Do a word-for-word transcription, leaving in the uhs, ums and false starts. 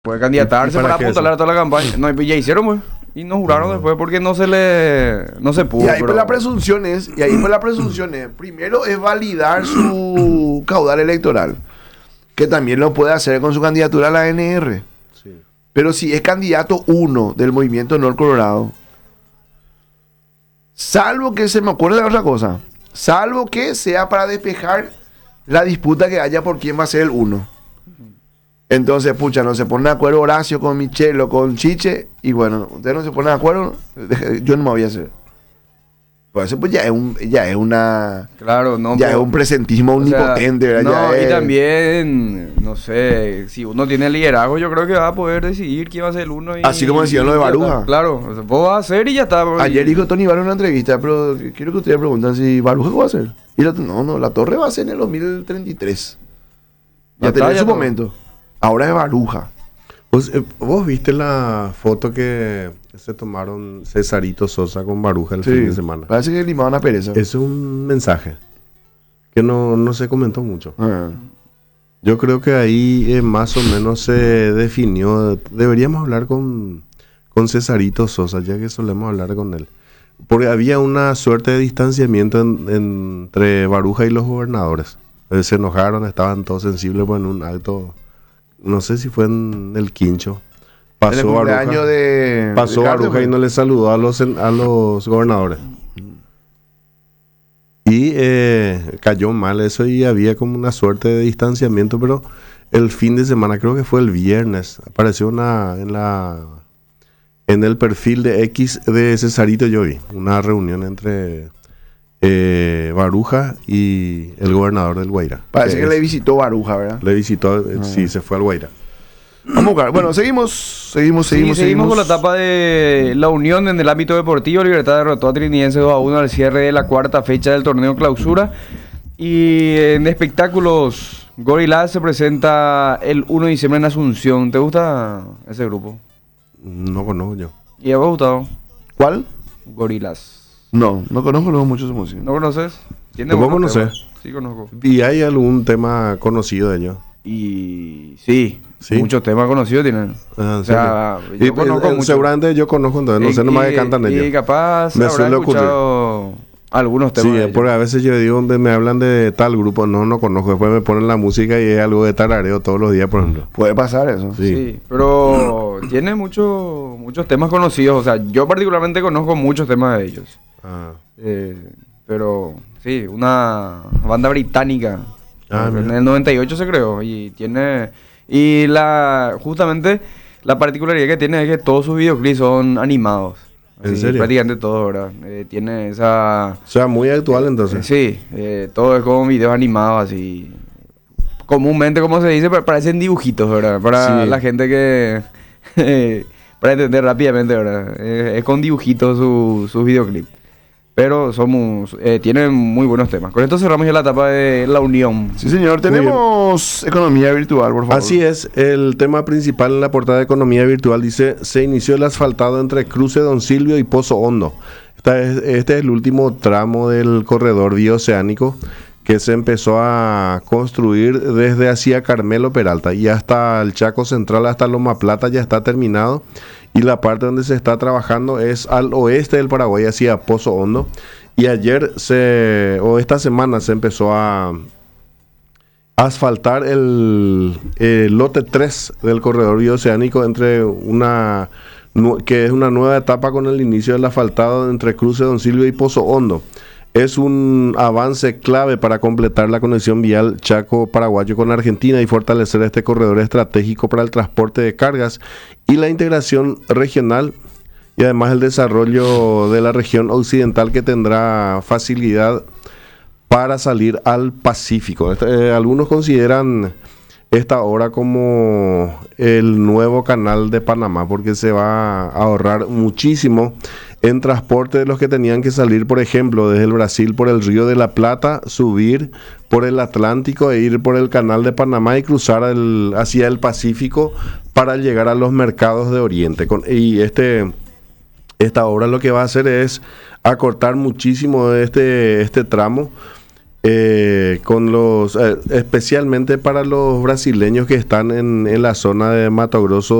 Puede candidatarse para para qué apuntalar eso? toda la campaña. No, y ya hicieron, pues. Y nos juraron No. después porque no se le... No se pudo. Y ahí pero- pues la presunción es, y ahí pues la presunción es, primero es validar su caudal electoral, que también lo puede hacer con su candidatura a la N R. Sí. Pero si es candidato uno del movimiento Nor Colorado, salvo que se me ocurre de otra cosa, salvo que sea para despejar la disputa que haya por quién va a ser el uno. Entonces, pucha, no se pone de acuerdo Horacio con Michelo, con Chiche, y bueno, ustedes no se ponen de acuerdo, yo no me voy a hacer. Pues eso pues ya es, un, ya es una... Claro, no. ya pero- es un presentismo o sea, omnipotente, ¿verdad? No, Ya y es- también, no sé, si uno tiene liderazgo, yo creo que va a poder decidir quién va a ser el uno. Y, Así como decían lo de y ya Baruja. está. Claro, o sea, vos vas a hacer y ya está. Ayer dijo Tony Barro en una entrevista, pero quiero que ustedes preguntan si Baruja qué va a hacer. Y la, no, no, la torre va a ser en el dos mil treinta y tres. Ya Ya tenía está, ya su todo. momento. Ahora es Baruja. Pues, eh, ¿vos viste la foto que se tomaron Cesarito Sosa con Baruja el fin de semana? Parece que limaban a pereza. Es un mensaje que no, no se comentó mucho. Ah. Yo creo que ahí eh, más o menos se definió. Deberíamos hablar con, con Cesarito Sosa, ya que solemos hablar con él. Porque había una suerte de distanciamiento en- entre Baruja y los gobernadores. Eh, se enojaron, estaban todos sensibles pues, en un acto, no sé si fue en el Quincho. En el Pasó cumpleaños Baruja, de... pasó de Carlos, Baruja y no le saludó a los, en- a los gobernadores. Y eh, cayó mal eso y había como una suerte de distanciamiento, pero el fin de semana, creo que fue el viernes, apareció una en la en el perfil de X de Cesarito, yo vi una reunión entre eh, Baruja y el gobernador del Guairá. Parece que es- le visitó Baruja, ¿verdad? le visitó, eh, sí, se fue al Guairá. Vamos a buscar. Bueno, seguimos, seguimos, Sí, seguimos, seguimos con la etapa de la Unión en el ámbito deportivo. Libertad derrotó a Trinidense dos a uno al cierre de la cuarta fecha del torneo clausura. Y en espectáculos, Gorillaz se presenta el uno de diciembre en Asunción. ¿Te gusta ese grupo? No conozco yo. ¿Y a vos, Gustavo? ¿Cuál? Gorillaz. No, no conozco luego mucho su música. ¿No conoces? ¿Tiene ¿Vos buenos conocés? temas? Sí, conozco. ¿Y hay algún tema conocido de ellos? Y sí, ¿Sí? muchos temas conocidos tienen. Ah, O sea, ¿en yo serio? Y, conozco eh, mucho. seguramente yo conozco, entonces no sé nomás que cantan y, ellos. Y capaz Me habrá suele ocurrir. escuchado algunos temas Sí, de ellos. porque a veces yo digo, me, me hablan de tal grupo, no, no conozco, después me ponen la música y es algo de tarareo todos los días, por ejemplo. Puede pasar eso. Sí. Sí, pero tiene mucho, muchos temas conocidos. O sea, yo particularmente conozco muchos temas de ellos. Ah, Eh, pero sí, una banda británica. Ah, en mira. el noventa y ocho se creó y tiene... Y la justamente la particularidad que tiene es que todos sus videoclips son animados. ¿En Así, serio? Prácticamente todo, ¿verdad? Eh, tiene esa... o sea, muy actual Eh, entonces. Sí, eh, todo es como videos animados así. Comúnmente, como se dice, pa- parecen dibujitos, ¿verdad? Para Sí. la gente que... para entender rápidamente, ¿verdad? Eh, es con dibujitos su, sus videoclips. Pero somos, eh, tienen muy buenos temas. Con esto cerramos ya la etapa de la unión. Sí, señor. Tenemos economía virtual, por favor. Así es, el tema principal en la portada de Economía Virtual dice, se inició el asfaltado entre Cruce Don Silvio y Pozo Hondo. Esta es- este es el último tramo del corredor bioceánico que se empezó a construir desde hacia Carmelo Peralta y hasta el Chaco Central, hasta Loma Plata ya está terminado. Y la parte donde se está trabajando es al oeste del Paraguay, hacia Pozo Hondo. Y ayer, se, o esta semana, se empezó a asfaltar el, el lote tres del corredor bioceánico entre una nu- que es una nueva etapa con el inicio del asfaltado entre Cruce Don Silvio y Pozo Hondo. Es un avance clave para completar la conexión vial Chaco-Paraguayo con Argentina y fortalecer este corredor estratégico para el transporte de cargas y la integración regional y además el desarrollo de la región occidental que tendrá facilidad para salir al Pacífico. Este, eh, algunos consideran esta obra como el nuevo canal de Panamá porque se va a ahorrar muchísimo en transporte de los que tenían que salir, por ejemplo, desde el Brasil por el Río de la Plata, subir por el Atlántico e ir por el canal de Panamá y cruzar el, hacia el Pacífico para llegar a los mercados de Oriente. Con, y este... Esta obra lo que va a hacer es acortar muchísimo este, este tramo eh, con los, eh, especialmente para los brasileños que están en, en la zona de Mato Grosso